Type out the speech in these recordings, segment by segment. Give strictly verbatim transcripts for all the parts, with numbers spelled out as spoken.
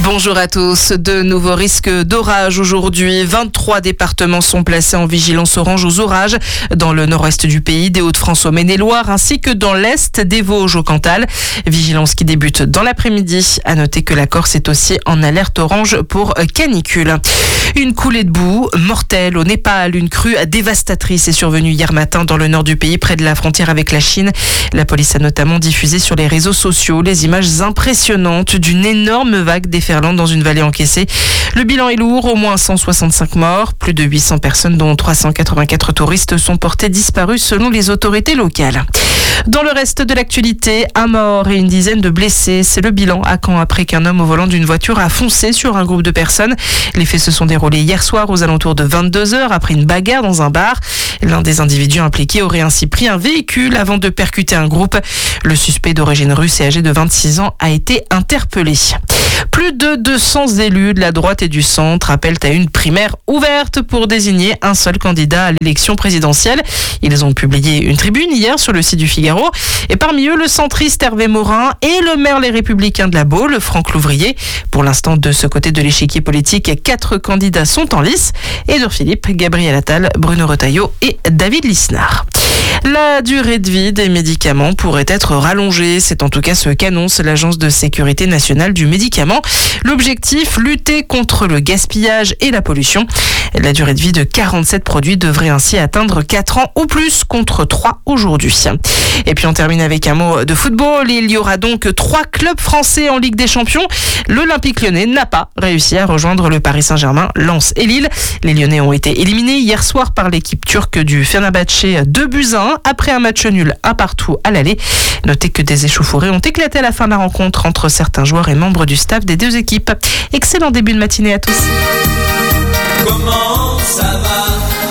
Bonjour à tous. De nouveaux risques d'orage aujourd'hui. vingt-trois départements sont placés en vigilance orange aux orages dans le nord-ouest du pays, des Hauts-de-France au Maine-et-Loire, ainsi que dans l'est des Vosges au Cantal. Vigilance qui débute dans l'après-midi. À noter que la Corse est aussi en alerte orange pour canicule. Une coulée de boue mortelle au Népal. Une crue dévastatrice est survenue hier matin dans le nord du pays, près de la frontière avec la Chine. La police a notamment diffusé sur les réseaux sociaux les images impressionnantes d'une énorme vague déferlante dans une vallée encaissée. Le bilan est lourd, au moins cent soixante-cinq morts. Plus de huit cents personnes, dont trois cent quatre-vingt-quatre touristes, sont portées disparues selon les autorités locales. Dans le reste de l'actualité, un mort et une dizaine de blessés. C'est le bilan à Caen après qu'un homme au volant d'une voiture a foncé sur un groupe de personnes. Les faits se sont déroulés hier soir aux alentours de vingt-deux heures après une bagarre dans un bar. L'un des individus impliqués aurait ainsi pris un véhicule avant de percuter un groupe. Le suspect d'origine russe et âgé de vingt-six ans a été interpellé. Plus de deux cents élus de la droite et du centre appellent à une primaire ouverte pour désigner un seul candidat à l'élection présidentielle. Ils ont publié une tribune hier sur le site du Figaro. Et parmi eux, le centriste Hervé Morin et le maire Les Républicains de la Baule, Franck Louvrier. Pour l'instant, de ce côté de l'échiquier politique, quatre candidats sont en lice. Édouard Philippe, Gabriel Attal, Bruno Retailleau et David Lisnard. La durée de vie des médicaments pourrait être rallongée. C'est en tout cas ce qu'annonce l'Agence de sécurité nationale du médicament. L'objectif, lutter contre le gaspillage et la pollution. La durée de vie de quarante-sept produits devrait ainsi atteindre quatre ans ou plus contre trois aujourd'hui. Et puis on termine avec un mot de football. Il y aura donc trois clubs français en Ligue des Champions. L'Olympique Lyonnais n'a pas réussi à rejoindre le Paris Saint-Germain, Lens et Lille. Les Lyonnais ont été éliminés hier soir par l'équipe turque du Fenerbahçe deux buts à un après un match nul un partout à l'aller. Notez que des échauffourées ont éclaté à la fin de la rencontre entre certains joueurs et membres du staff des deux équipes. Excellent début de matinée à tous. Comment ça va ?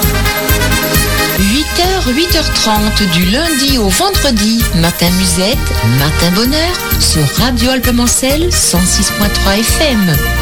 huit heures, huit heures trente du lundi au vendredi. Matin Musette, Matin Bonheur sur Radio Alpemancel cent six virgule trois F M.